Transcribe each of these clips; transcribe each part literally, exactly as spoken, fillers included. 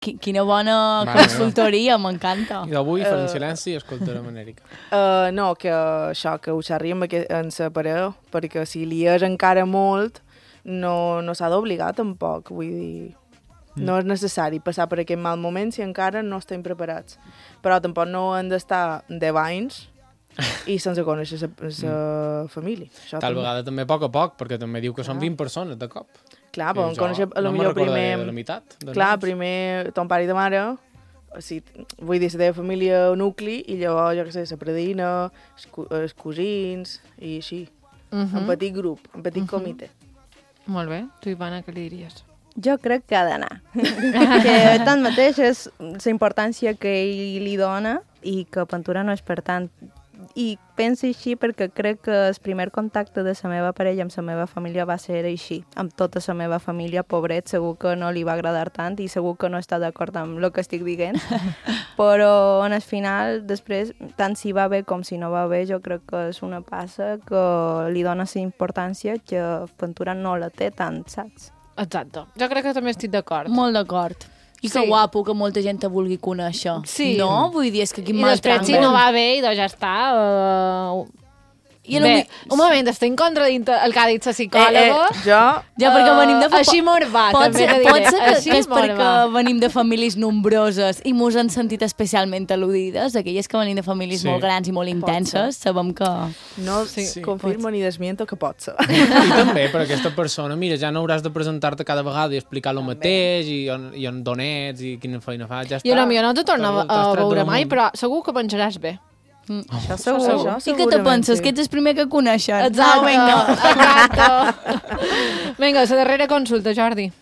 Quina bona consultoria, m'encanta. I d'avui farem silenci i escoltarem en Erika. Uh, no, que això, que ho xerri amb aqu- en sa parella, perquè si li és encara molt, no, no s'ha d'obligar tampoc, vull dir... No és necessari passar per aquest mal moment si encara no estem preparats. Però tampoc no hem d'estar deu anys i sense conèixer sa, sa família. Això Tal també. vegada també a poc a poc, perquè també diu que són vint persones de cop. Clar, però Jo conèixer a lo no me'n millor recordaré primer... de la meitat. de Clar, noms. primer ton pare i ta mare, o sigui, vull dir, la teva família nucli, i llavors, jo què sé, la predina, els, cu els cosins, i així. Uh -huh. En petit grup, en petit comitè. Molt bé. Tu, Ivana, què li diries? Jo crec que ha d'anar. Que tanmateix és la importància que ell li dona i que Ventura no és per tant. I penso així perquè crec que el primer contacte de la meva parella amb la meva família va ser així. Amb tota la meva família, pobret, segur que no li va agradar tant i segur que no està d'acord amb el que estic dient. Però en el final, després, tant si va bé com si no va bé, jo crec que és una passa que li dona la importància que Ventura no la té tant, saps? Exacte. Jo crec que també estic d'acord. Molt d'acord. I que Sí. guapo que molta gent te vulgui conèixer. Sí. No? Vull dir, és que quin I mal després, si tràngol. no va bé, doncs ja està. Uh... I a Bé, lo mi- un moment, estic contradint el que ha dit la Eh, psicòloga. eh, jo... Ja, perquè venim de... Uh, així mort va, pot també ser, te diré. pot ser que, Així que és mort perquè va. venim de famílies nombroses i mos han sentit especialment al·ludides. Aquelles que venim de famílies Sí. molt grans i molt intenses, sabem que... No Sí. sí, confirmo ni desmiento que pot ser. I també per aquesta persona, mira, ja no hauràs de presentar-te cada vegada i explicar el mateix, i on, i on d'on ets, i quina feina fas, ja està. Jo, no, jo no te torno T'has- a, t'has a tret veure del mai, món. però segur que penjaràs bé. Mm. Això segur. segur. Això I què te segurament, penses? sí. Que ets el primer que coneixen? Exacte. No, vinga. Exacte. Vinga, la darrera consulta, Jordi.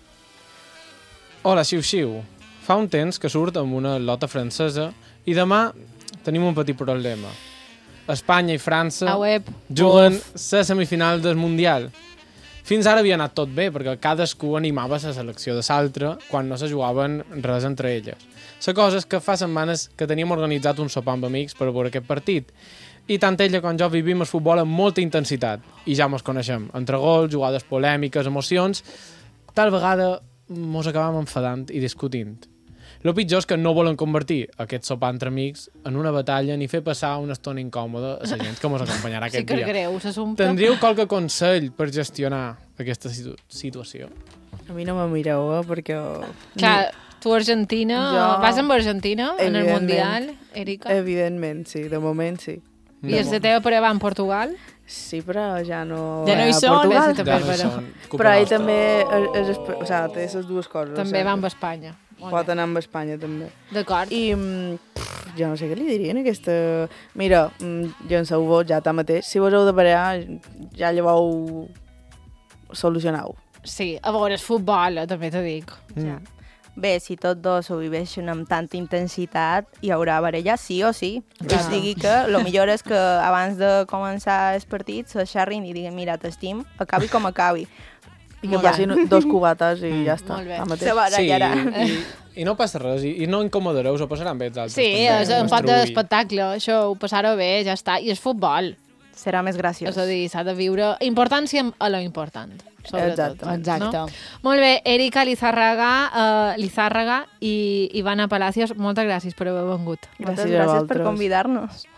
Hola, xiu-xiu. Fa un temps que surt amb una lota francesa i demà tenim un petit problema. Espanya i França A web. juguen la semifinal del Mundial. Fins ara havia anat tot bé, perquè cadascú animava la selecció de l'altre quan no se jugaven res entre elles. La cosa és que fa setmanes que teníem organitzat un sopar amb amics per veure aquest partit. I tant ella com jo vivim el futbol amb molta intensitat. I ja mos coneixem. Entre gols, jugades polèmiques, emocions... Tal vegada mos acabam enfadant i discutint. El pitjor és que no volen convertir aquest sopar entre amics en una batalla ni fer passar una estona incòmoda a la gent que mos acompanyarà Sí aquest que és dia. greu, s'assumpte. Tindríeu qualque consell per gestionar aquesta situ situació? A mi no me mireu, eh, perquè... Clar, tu Argentina... Jo- Vas amb Argentina en el Evidentment. Mundial, Erika? Evidentment, sí, de moment sí. I els de teva pare va en Portugal? Sí, però ja no... Ja no hi a són, Portugal. sí, Ja, Però- no són culpa Però ell nostra. també és, és, o sigui, té les dues coses. També o sigui, va amb Espanya. Molt Pot bé. anar amb Espanya, també. D'acord. I mm, pff, jo no sé què li diria en aquesta... Mira, mm, llenceu-vos ja tanmateix. Si vos heu de parar, ja llavors solucionau. Sí, a veure, és futbol, eh, també t'ho dic. Ja. Bé, si tots dos ho viveixen amb tanta intensitat, hi haurà baralla sí o sí. Clar. O sigui que el millor és que abans de començar el partit se xerrin i diguin, mira, t'estim, acabi com acabi. I que Ja. passin dos cubates i ja està. Molt bé. tanmateix. Se Sí, barallarà. i, i no passa res, i, i no incomodareu, us ho passaran bé els altres. Sí, també, és un pot instruir. d'espectacle, això ho passar-ho bé, ja està. I és futbol, Serà més graciós. és a dir, s'ha de viure importància a lo important, sobretot. Exacte. Exacte. No? Molt bé, Erika Lizárraga, uh, Lizárraga i Ivana Palacios, moltes gràcies per haver vengut. Moltes Gràcies a gràcies per vosaltres. convidar-nos.